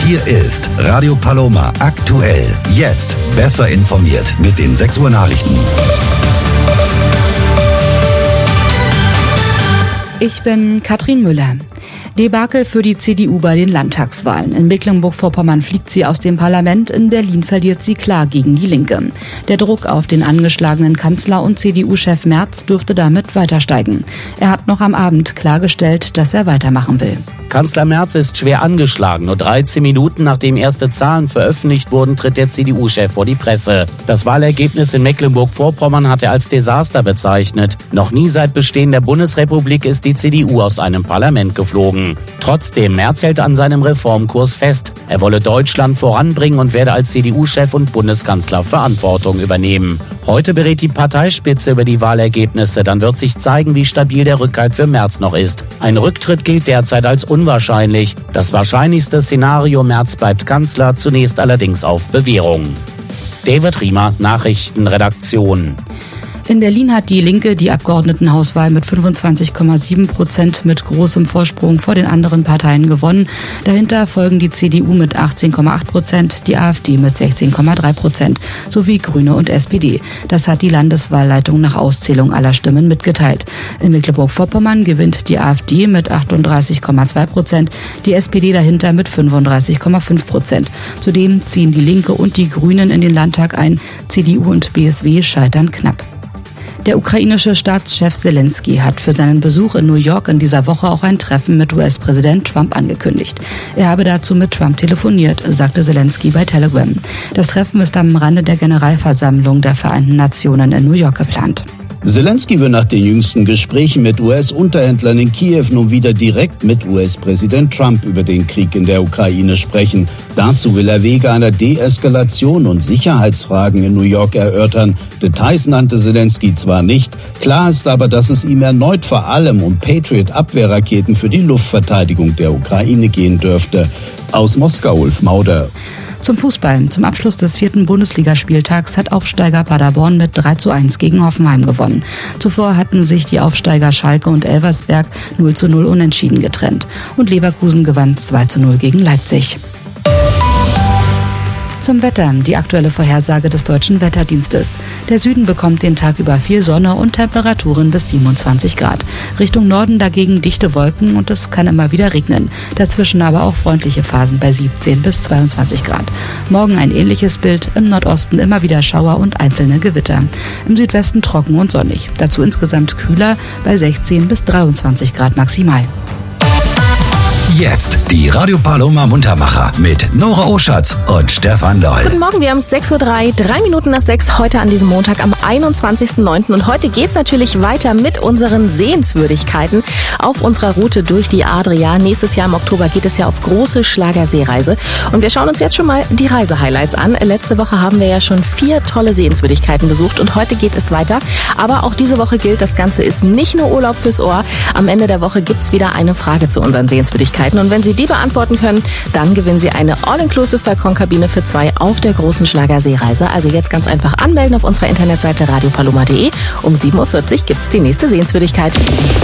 Hier ist Radio Paloma aktuell. Jetzt besser informiert mit den 6 Uhr Nachrichten. Ich bin Katrin Müller. Debakel für die CDU bei den Landtagswahlen. In Mecklenburg-Vorpommern fliegt sie aus dem Parlament, in Berlin verliert sie klar gegen die Linke. Der Druck auf den angeschlagenen Kanzler und CDU-Chef Merz dürfte damit weiter steigen. Er hat noch am Abend klargestellt, dass er weitermachen will. Kanzler Merz ist schwer angeschlagen. Nur 13 Minuten nachdem erste Zahlen veröffentlicht wurden, tritt der CDU-Chef vor die Presse. Das Wahlergebnis in Mecklenburg-Vorpommern hat er als Desaster bezeichnet. Noch nie seit Bestehen der Bundesrepublik ist die CDU aus einem Parlament geflogen. Trotzdem, Merz hält an seinem Reformkurs fest. Er wolle Deutschland voranbringen und werde als CDU-Chef und Bundeskanzler Verantwortung übernehmen. Heute berät die Parteispitze über die Wahlergebnisse. Dann wird sich zeigen, wie stabil der Rückhalt für Merz noch ist. Ein Rücktritt gilt derzeit als unwahrscheinlich. Das wahrscheinlichste Szenario: Merz bleibt Kanzler, zunächst allerdings auf Bewährung. David Riemer, Nachrichtenredaktion. In Berlin hat die Linke die Abgeordnetenhauswahl mit 25,7% mit großem Vorsprung vor den anderen Parteien gewonnen. Dahinter folgen die CDU mit 18,8%, die AfD mit 16,3% sowie Grüne und SPD. Das hat die Landeswahlleitung nach Auszählung aller Stimmen mitgeteilt. In Mecklenburg-Vorpommern gewinnt die AfD mit 38,2%, die SPD dahinter mit 35,5%. Zudem ziehen die Linke und die Grünen in den Landtag ein. CDU und BSW scheitern knapp. Der ukrainische Staatschef Zelensky hat für seinen Besuch in New York in dieser Woche auch ein Treffen mit US-Präsident Trump angekündigt. Er habe dazu mit Trump telefoniert, sagte Zelensky bei Telegram. Das Treffen ist am Rande der Generalversammlung der Vereinten Nationen in New York geplant. Zelensky will nach den jüngsten Gesprächen mit US-Unterhändlern in Kiew nun wieder direkt mit US-Präsident Trump über den Krieg in der Ukraine sprechen. Dazu will er Wege einer Deeskalation und Sicherheitsfragen in New York erörtern. Details nannte Zelensky zwar nicht, klar ist aber, dass es ihm erneut vor allem um Patriot-Abwehrraketen für die Luftverteidigung der Ukraine gehen dürfte. Aus Moskau, Ulf Mauder. Zum Fußball. Zum Abschluss des 4. Bundesligaspieltags hat Aufsteiger Paderborn mit 3:1 gegen Hoffenheim gewonnen. Zuvor hatten sich die Aufsteiger Schalke und Elversberg 0:0 unentschieden getrennt. Und Leverkusen gewann 2:0 gegen Leipzig. Zum Wetter, die aktuelle Vorhersage des Deutschen Wetterdienstes. Der Süden bekommt den Tag über viel Sonne und Temperaturen bis 27 Grad. Richtung Norden dagegen dichte Wolken und es kann immer wieder regnen. Dazwischen aber auch freundliche Phasen bei 17 bis 22 Grad. Morgen ein ähnliches Bild, im Nordosten immer wieder Schauer und einzelne Gewitter. Im Südwesten trocken und sonnig. Dazu insgesamt kühler bei 16 bis 23 Grad maximal. Jetzt die Radio Paloma Muntermacher mit Nora Oschatz und Stefan Loll. Guten Morgen, wir haben es 6:03 Uhr, 3 Minuten nach 6, heute an diesem Montag am 21.09. Und heute geht's natürlich weiter mit unseren Sehenswürdigkeiten auf unserer Route durch die Adria. Nächstes Jahr im Oktober geht es ja auf große Schlagerseereise. Und wir schauen uns jetzt schon mal die Reisehighlights an. Letzte Woche haben wir ja schon 4 tolle Sehenswürdigkeiten besucht und heute geht es weiter. Aber auch diese Woche gilt, das Ganze ist nicht nur Urlaub fürs Ohr. Am Ende der Woche gibt's wieder eine Frage zu unseren Sehenswürdigkeiten. Und wenn Sie die beantworten können, dann gewinnen Sie eine All-Inclusive-Balkonkabine für 2 auf der großen Schlagerseereise. Also jetzt ganz einfach anmelden auf unserer Internetseite radiopaloma.de. Um 7:40 Uhr gibt's die nächste Sehenswürdigkeit.